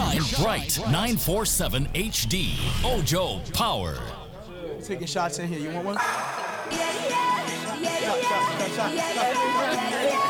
Shine bright 947 HD. Ojo Power. Taking shots in here. You want one? Yeah, yeah, yeah, yeah, yeah, yeah, yeah, yeah.